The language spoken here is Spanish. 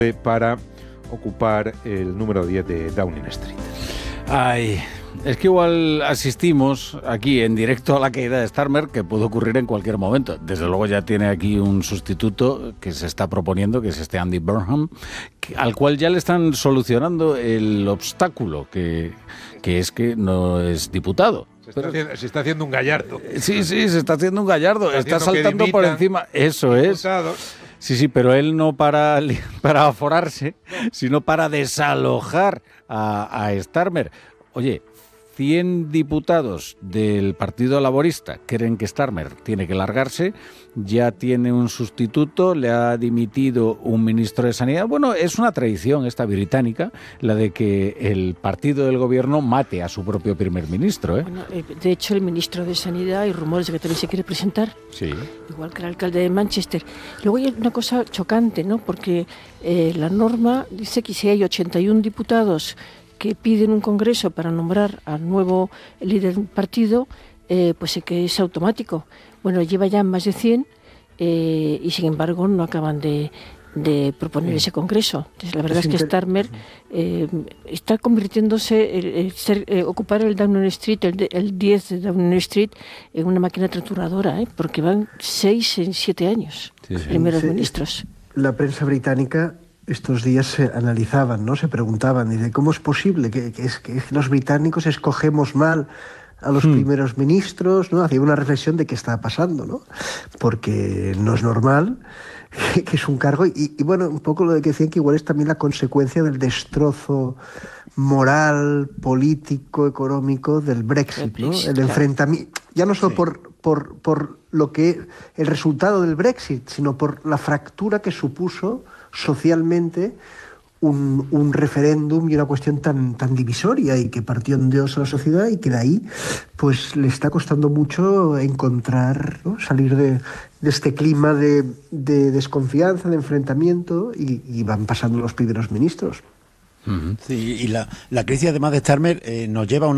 para ocupar el número 10 de Downing Street. Ay, es que igual asistimos aquí en directo a la caída de Starmer, que puede ocurrir en cualquier momento. Desde luego ya tiene aquí un sustituto que se está proponiendo, que es este Andy Burnham, al cual ya le están solucionando el obstáculo, que es que no es diputado. Se está haciendo un gallardo. Sí, se está haciendo un gallardo. Está saltando por encima. Eso diputados. Sí, pero él no para aforarse, sino para desalojar a Starmer. Oye, 100 diputados del Partido Laborista creen que Starmer tiene que largarse, ya tiene un sustituto, le ha dimitido un ministro de Sanidad. Bueno, es una tradición esta británica, la de que el partido del gobierno mate a su propio primer ministro, ¿eh? Bueno, de hecho, el ministro de Sanidad, hay rumores de que también se quiere presentar, sí, igual que el alcalde de Manchester. Luego hay una cosa chocante, ¿no? Porque la norma dice que si hay 81 diputados que piden un congreso para nombrar al nuevo líder del partido, pues que es automático. Bueno, lleva ya más de 100 y sin embargo no acaban de proponer ese congreso. Entonces, la verdad es que Starmer está convirtiéndose, ocupar el Downing Street, el 10 de Downing Street, en una máquina trituradora, porque van 6 en 7 años, primeros ministros. La prensa británica estos días se analizaban, ¿no? Se preguntaban, dice, ¿cómo es posible que los británicos escogemos mal a los primeros ministros, ¿no? Hacía una reflexión de qué está pasando, ¿no? Porque no es normal, que es un cargo, y bueno, un poco lo de que decían que igual es también la consecuencia del destrozo moral, político, económico del Brexit, ¿no? El enfrentamiento, ya no solo por lo que el resultado del Brexit, sino por la fractura que supuso socialmente un referéndum y una cuestión tan divisoria y que partió en Dios a la sociedad, y que de ahí pues le está costando mucho encontrar, ¿no? Salir de este clima de desconfianza, de enfrentamiento, y van pasando los primeros ministros. Sí, y la crisis además de Starmer nos lleva a una